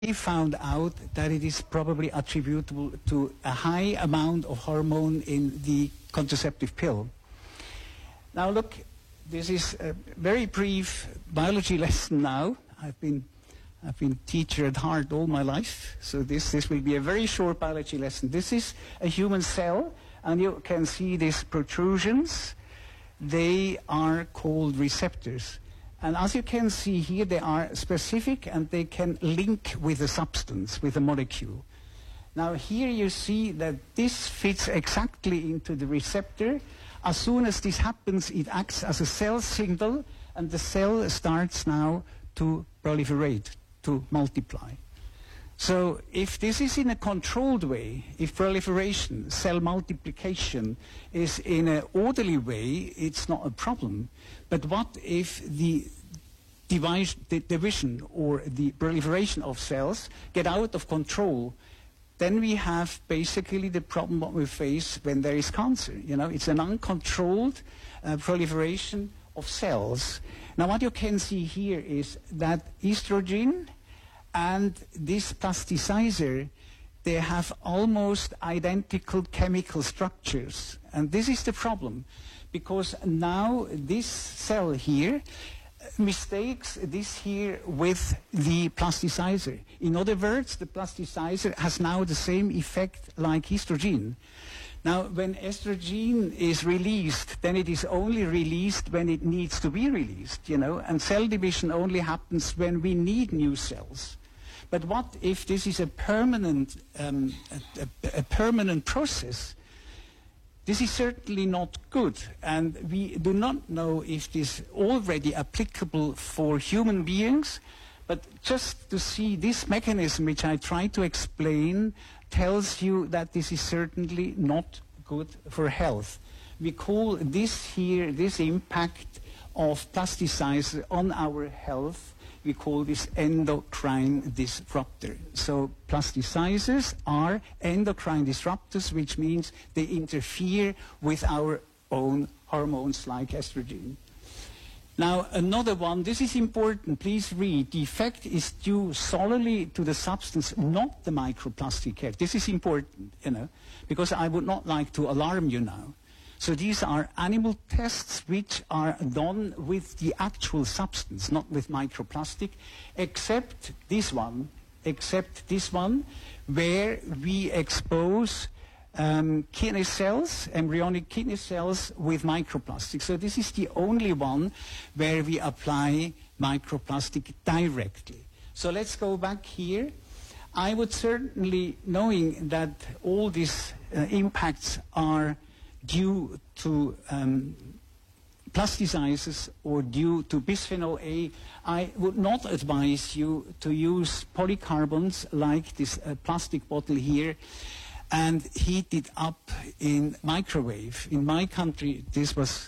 found out that it is probably attributable to a high amount of hormone in the contraceptive pill. Now look, this is a very brief biology lesson now. I've been teacher at heart all my life, so this will be a very short biology lesson. This is a human cell, and you can see these protrusions. They are called receptors. And as you can see here, they are specific and they can link with a substance, with a molecule. Now here you see that this fits exactly into the receptor. As soon as this happens, it acts as a cell signal, and the cell starts now to proliferate, to multiply. So if this is in a controlled way, if proliferation, cell multiplication is in an orderly way, it's not a problem. But what if the division or the proliferation of cells get out of control? Then we have basically the problem what we face when there is cancer. You know, it's an uncontrolled proliferation of cells. Now what you can see here is that estrogen and this plasticizer, they have almost identical chemical structures. And this is the problem, because now this cell here mistakes this here with the plasticizer. In other words, the plasticizer has now the same effect like estrogen. Now, when estrogen is released, then it is only released when it needs to be released, you know, and cell division only happens when we need new cells. But what if this is a permanent process? This is certainly not good, and we do not know if this is already applicable for human beings, but just to see this mechanism, which I try to explain, tells you that this is certainly not good for health. We call this here, this impact of plasticizer on our health, we call this endocrine disruptor. So plasticizers are endocrine disruptors, which means they interfere with our own hormones like estrogen. Now another one, this is important, please read. The effect is due solely to the substance, not the microplastic. This is important, you know, because I would not like to alarm you now. So these are animal tests which are done with the actual substance, not with microplastic, except this one, where we expose kidney cells, embryonic kidney cells with microplastic. So this is the only one where we apply microplastic directly. So let's go back here. I would certainly, knowing that all these impacts are due to plasticizers or due to bisphenol A, I would not advise you to use polycarbons like this plastic bottle here and heat it up in microwave. In my country, this was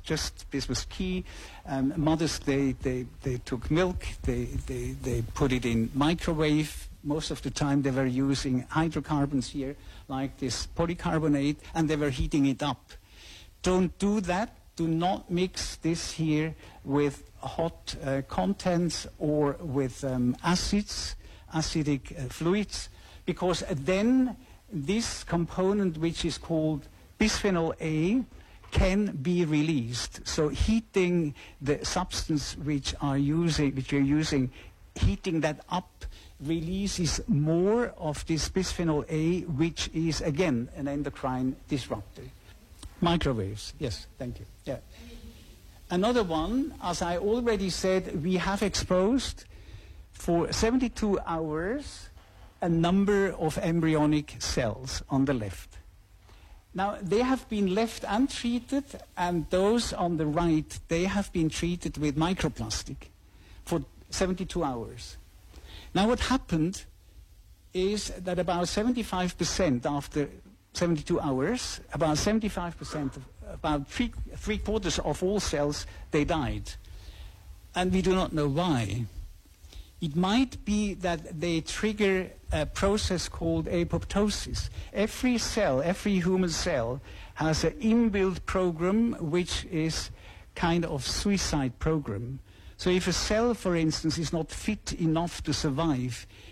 key. Mothers, they took milk, they put it in microwave. Most of the time they were using hydrocarbons here, like this polycarbonate, and they were heating it up. Don't do that. Do not mix this here with hot contents or with acidic fluids, because then this component, which is called bisphenol A, can be released. So heating the substance which you're using, heating that up, releases more of this bisphenol A, which is again an endocrine disruptor. Microwaves, yes, thank you. Yeah. Another one, as I already said, we have exposed for 72 hours a number of embryonic cells on the left. Now, they have been left untreated, and those on the right, they have been treated with microplastic for 72 hours. Now what happened is that about 75% after 72 hours, about 75%, about three quarters of all cells, they died. And we do not know why. It might be that they trigger a process called apoptosis. Every cell, every human cell, has an inbuilt program which is kind of suicide program. So if a cell, for instance, is not fit enough to survive,